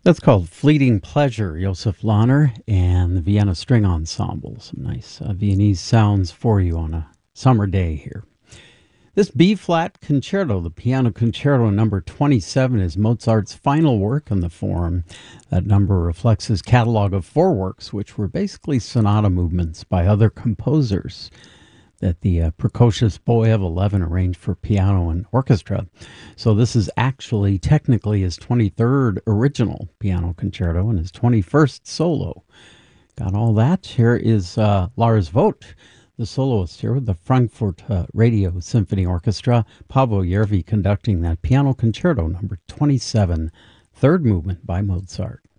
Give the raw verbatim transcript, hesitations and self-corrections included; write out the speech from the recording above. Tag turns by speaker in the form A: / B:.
A: That's called Fleeting Pleasure, Josef Lahner and the Vienna String Ensemble. Some nice uh, Viennese sounds for you on a summer day here. This B-flat concerto, the Piano Concerto number twenty-seven, is Mozart's final work in the form. That number reflects his catalog of four works, which were basically sonata movements by other composers that the uh, precocious boy of eleven arranged for piano and orchestra. So this is actually technically his twenty-third original piano concerto and his twenty-first solo. Got all that? Here is uh, Lars Vogt, the soloist here with the Frankfurt uh, Radio Symphony Orchestra. Paavo Järvi conducting that piano concerto number twenty-seven, third movement by Mozart.